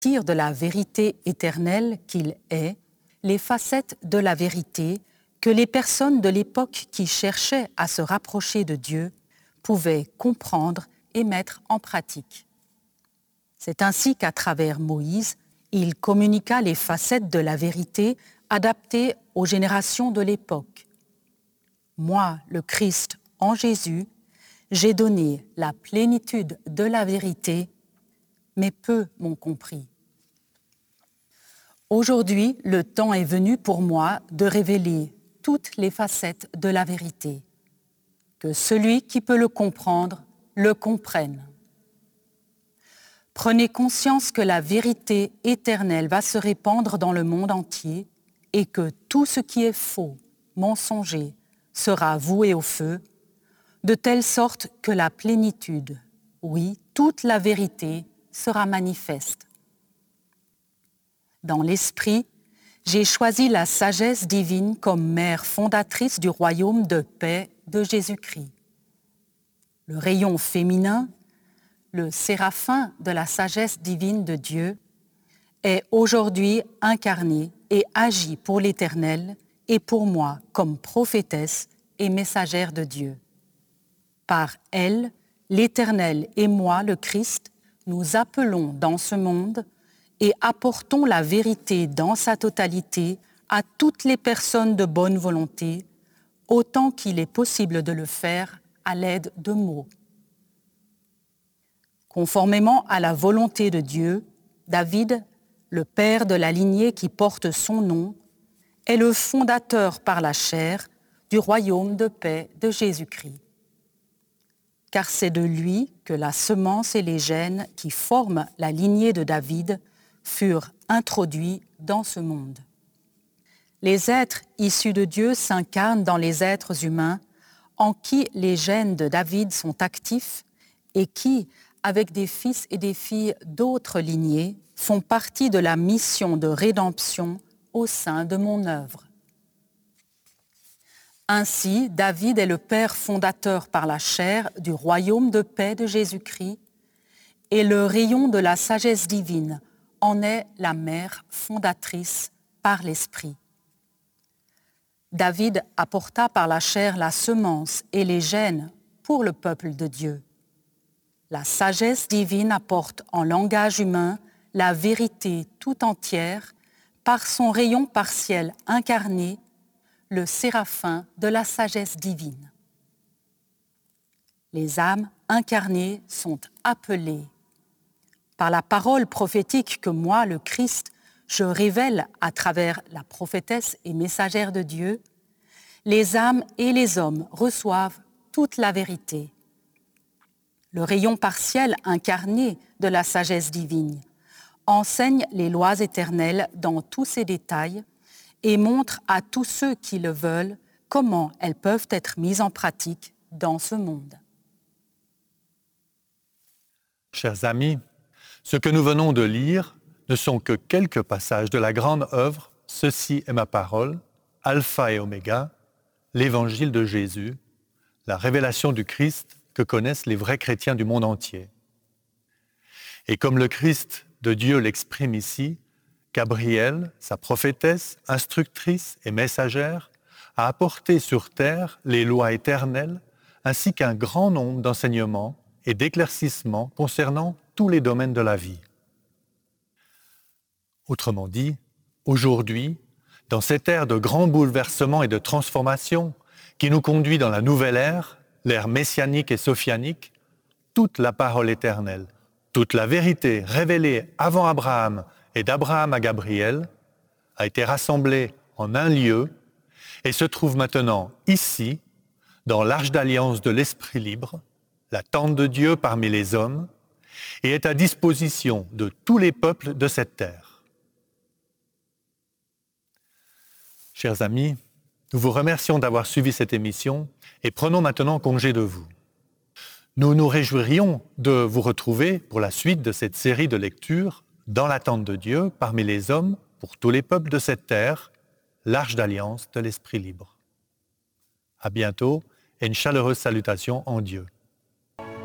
tire de la vérité éternelle qu'il est, les facettes de la vérité que les personnes de l'époque qui cherchaient à se rapprocher de Dieu pouvaient comprendre et mettre en pratique. C'est ainsi qu'à travers Moïse, il communiqua les facettes de la vérité adaptées aux générations de l'époque. Moi, le Christ en Jésus, j'ai donné la plénitude de la vérité, mais peu m'ont compris. Aujourd'hui, le temps est venu pour moi de révéler toutes les facettes de la vérité. Que celui qui peut le comprendre, le comprenne. Prenez conscience que la vérité éternelle va se répandre dans le monde entier et que tout ce qui est faux, mensonger, sera voué au feu, de telle sorte que la plénitude, oui, toute la vérité, sera manifeste. Dans l'esprit, j'ai choisi la sagesse divine comme mère fondatrice du royaume de paix de Jésus-Christ. Le rayon féminin, le séraphin de la sagesse divine de Dieu, est aujourd'hui incarné et agit pour l'Éternel et pour moi comme prophétesse et messagère de Dieu. Par elle, l'Éternel et moi, le Christ, nous appelons dans ce monde et apportons la vérité dans sa totalité à toutes les personnes de bonne volonté, autant qu'il est possible de le faire à l'aide de mots. Conformément à la volonté de Dieu, David, le père de la lignée qui porte son nom, est le fondateur par la chair du royaume de paix de Jésus-Christ. Car c'est de lui que la semence et les gènes qui forment la lignée de David furent introduits dans ce monde. Les êtres issus de Dieu s'incarnent dans les êtres humains en qui les gènes de David sont actifs et qui, avec des fils et des filles d'autres lignées, font partie de la mission de rédemption au sein de mon œuvre. Ainsi, David est le père fondateur par la chair du royaume de paix de Jésus-Christ et le rayon de la sagesse divine en est la mère fondatrice par l'Esprit. David apporta par la chair la semence et les gènes pour le peuple de Dieu. La sagesse divine apporte en langage humain la vérité tout entière par son rayon partiel incarné, le séraphin de la sagesse divine. Les âmes incarnées sont appelées. Par la parole prophétique que moi, le Christ, je révèle à travers la prophétesse et messagère de Dieu, les âmes et les hommes reçoivent toute la vérité. Le rayon partiel incarné de la sagesse divine enseigne les lois éternelles dans tous ses détails et montre à tous ceux qui le veulent comment elles peuvent être mises en pratique dans ce monde. Chers amis, ce que nous venons de lire ne sont que quelques passages de la grande œuvre « Ceci est ma parole », Alpha et Oméga, l'Évangile de Jésus, la révélation du Christ que connaissent les vrais chrétiens du monde entier. Et comme le Christ de Dieu l'exprime ici, Gabriel, sa prophétesse, instructrice et messagère, a apporté sur terre les lois éternelles ainsi qu'un grand nombre d'enseignements et d'éclaircissements concernant tous les domaines de la vie. Autrement dit, aujourd'hui, dans cette ère de grands bouleversements et de transformations qui nous conduit dans la nouvelle ère, l'ère messianique et sophianique, toute la parole éternelle, toute la vérité révélée avant Abraham et d'Abraham à Gabriel a été rassemblée en un lieu et se trouve maintenant ici, dans l'Arche d'Alliance de l'Esprit libre, la tente de Dieu parmi les hommes, et est à disposition de tous les peuples de cette terre. Chers amis, nous vous remercions d'avoir suivi cette émission et prenons maintenant congé de vous. Nous nous réjouirions de vous retrouver pour la suite de cette série de lectures dans la tente de Dieu, parmi les hommes, pour tous les peuples de cette terre, l'Arche d'Alliance de l'Esprit libre. À bientôt et une chaleureuse salutation en Dieu.